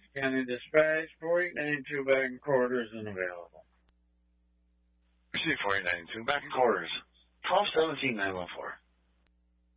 County Dispatch, 4892 back in quarters and available. Receive 4892 back in quarters. 1217-914.